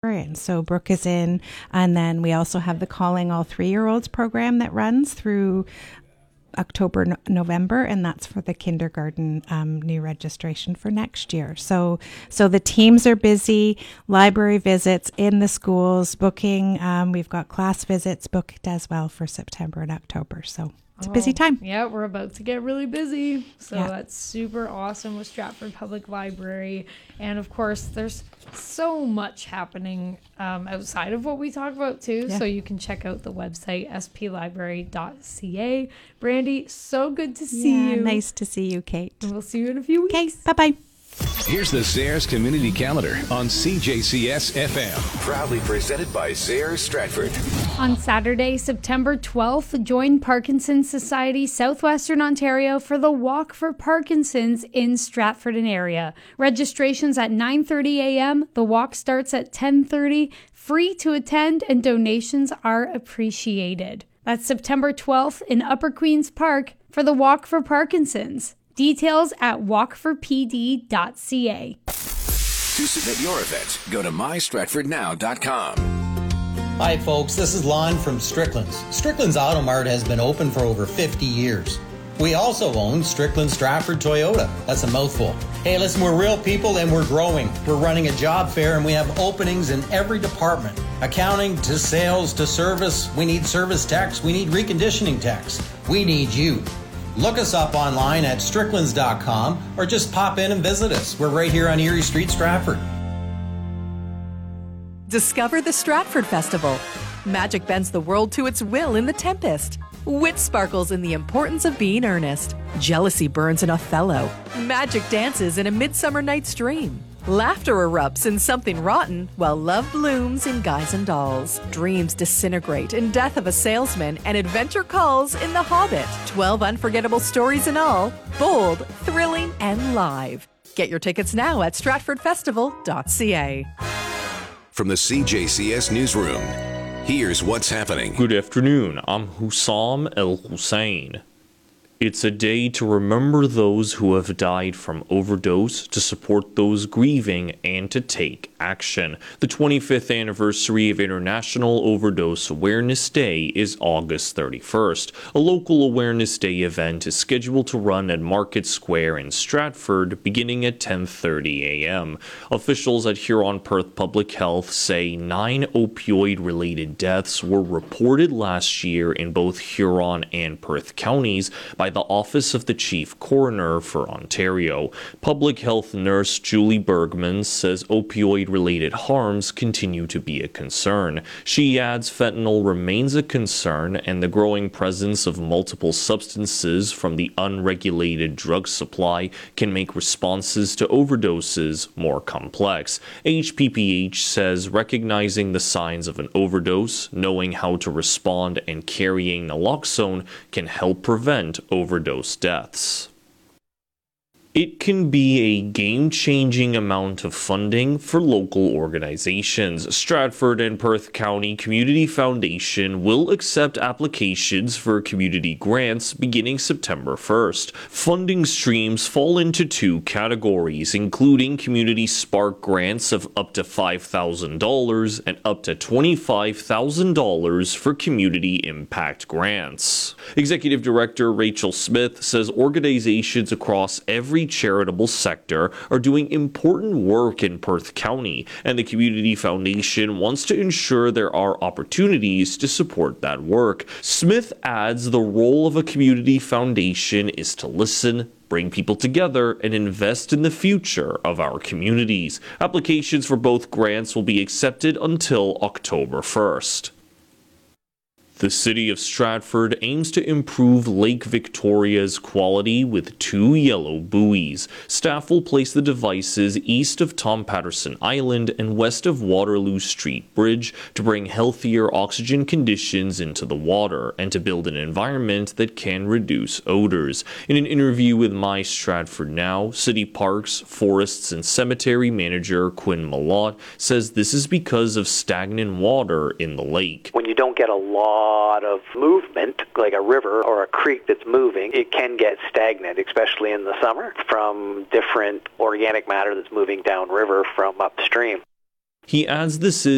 And so Brooke is in. And then we also have the Calling All 3-Year-Olds program that runs through October, November, and that's for the kindergarten new registration for next year. So the teams are busy, library visits in the schools, booking. We've got class visits booked as well for September and October. So it's a busy time. Yeah, we're about to get really busy. So that's super awesome with Stratford Public Library. And of course, there's so much happening outside of what we talk about too. Yeah. So you can check out the website, splibrary.ca. Brandy, so good to see you. Nice to see you, Kate. And we'll see you in a few weeks. Okay, bye-bye. Here's the Zehrs Community Calendar on CJCS FM. Proudly presented by Zehrs Stratford. On Saturday, September 12th, join Parkinson's Society Southwestern Ontario for the Walk for Parkinson's in Stratford and area. Registration's at 9:30 a.m. The walk starts at 10:30. Free to attend and donations are appreciated. That's September 12th in Upper Queen's Park for the Walk for Parkinson's. Details at walkforpd.ca. To submit your event, go to mystratfordnow.com. Hi folks, this is Lon from Strickland's. Strickland's Auto Mart has been open for over 50 years. We also own Strickland Stratford Toyota. That's a mouthful. Hey, listen, we're real people and we're growing. We're running a job fair and we have openings in every department. Accounting to sales to service. We need service techs. We need reconditioning techs. We need you. Look us up online at stricklands.com or just pop in and visit us. We're right here on Erie Street, Stratford. Discover the Stratford Festival. Magic bends the world to its will in The Tempest. Wit sparkles in the importance of being earnest. Jealousy burns in Othello. Magic dances in A Midsummer Night's Dream. Laughter erupts in Something Rotten, while love blooms in Guys and Dolls. Dreams disintegrate in Death of a Salesman, and adventure calls in The Hobbit. 12 unforgettable stories in all, bold, thrilling, and live. Get your tickets now at stratfordfestival.ca. From the CJCS Newsroom, here's what's happening. Good afternoon, I'm Hussam El Hussein. It's a day to remember those who have died from overdose, to support those grieving, and to take action. The 25th anniversary of International Overdose Awareness Day is August 31st. A local Awareness Day event is scheduled to run at Market Square in Stratford, beginning at 10:30 a.m. Officials at Huron-Perth Public Health say 9 opioid-related deaths were reported last year in both Huron and Perth counties by the Office of the Chief Coroner for Ontario. Public health nurse Julie Bergman says opioid-related harms continue to be a concern. She adds fentanyl remains a concern, and the growing presence of multiple substances from the unregulated drug supply can make responses to overdoses more complex. HPPH says recognizing the signs of an overdose, knowing how to respond, and carrying naloxone can help prevent overdose deaths. It can be a game-changing amount of funding for local organizations. Stratford and Perth County Community Foundation will accept applications for community grants beginning September 1st. Funding streams fall into 2 categories, including Community Spark grants of up to $5,000 and up to $25,000 for Community Impact grants. Executive Director Rachel Smith says organizations across every charitable sector are doing important work in Perth County, and the Community Foundation wants to ensure there are opportunities to support that work. Smith adds the role of a community foundation is to listen, bring people together, and invest in the future of our communities. Applications for both grants will be accepted until October 1st. The City of Stratford aims to improve Lake Victoria's quality with 2 yellow buoys. Staff will place the devices east of Tom Patterson Island and west of Waterloo Street Bridge to bring healthier oxygen conditions into the water and to build an environment that can reduce odors. In an interview with My Stratford Now, City Parks, Forests and Cemetery Manager Quinn Malott says this is because of stagnant water in the lake. When you don't get a lot of movement, like a river or a creek that's moving, it can get stagnant, especially in the summer, from different organic matter that's moving downriver from upstream. He adds this is